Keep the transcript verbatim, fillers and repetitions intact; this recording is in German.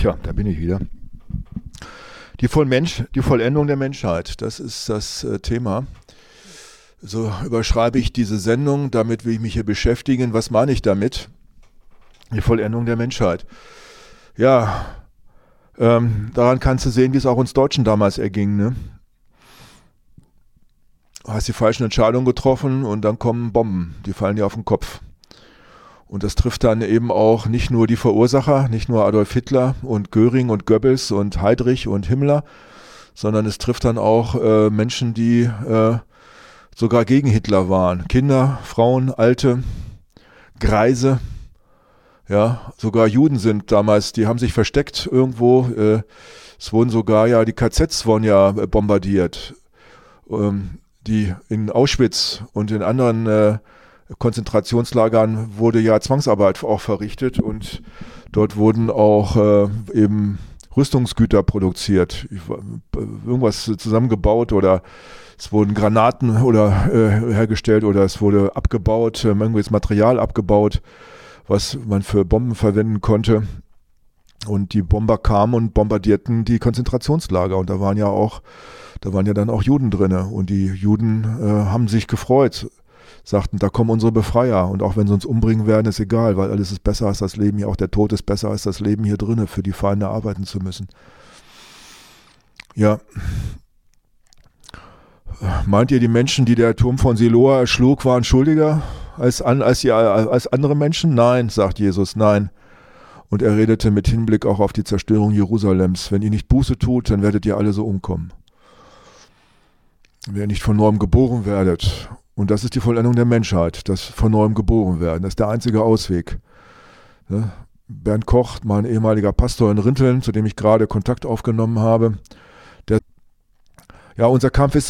Tja, da bin ich wieder. Die, Vollmensch, die Vollendung der Menschheit, das ist das äh, Thema. So überschreibe ich diese Sendung, damit will ich mich hier beschäftigen. Was meine ich damit? Die Vollendung der Menschheit. Ja, ähm, daran kannst du sehen, wie es auch uns Deutschen damals erging. Ne? Du hast die falschen Entscheidungen getroffen und dann kommen Bomben, die fallen dir auf den Kopf. Und das trifft dann eben auch nicht nur die Verursacher, nicht nur Adolf Hitler und Göring und Goebbels und Heydrich und Himmler, sondern es trifft dann auch äh, Menschen, die äh, sogar gegen Hitler waren. Kinder, Frauen, Alte, Greise, ja, sogar Juden sind damals, die haben sich versteckt irgendwo. Äh, es wurden sogar ja, die K Zs wurden ja äh, bombardiert. Ähm, die in Auschwitz und in anderen äh, Konzentrationslagern wurde ja Zwangsarbeit auch verrichtet und dort wurden auch äh, eben Rüstungsgüter produziert, irgendwas zusammengebaut oder es wurden Granaten oder äh, hergestellt oder es wurde abgebaut, äh, irgendwelches Material abgebaut, was man für Bomben verwenden konnte. Und die Bomber kamen und bombardierten die Konzentrationslager und da waren ja auch, da waren ja dann auch Juden drinne und die Juden äh, haben sich gefreut. Sagten, da kommen unsere Befreier und auch wenn sie uns umbringen werden, ist egal, weil alles ist besser als das Leben hier, auch der Tod ist besser als das Leben hier drinnen, für die Feinde arbeiten zu müssen. Ja. Meint ihr, die Menschen, die der Turm von Siloa erschlug, waren schuldiger als, an, als, die, als andere Menschen? Nein, sagt Jesus, nein. Und er redete mit Hinblick auch auf die Zerstörung Jerusalems. Wenn ihr nicht Buße tut, dann werdet ihr alle so umkommen. Wenn ihr nicht von neuem geboren werdet. Und das ist die Vollendung der Menschheit, das von neuem geboren werden. Das ist der einzige Ausweg. Ne? Bernd Koch, mein ehemaliger Pastor in Rinteln, zu dem ich gerade Kontakt aufgenommen habe, der, ja, unser Kampf ist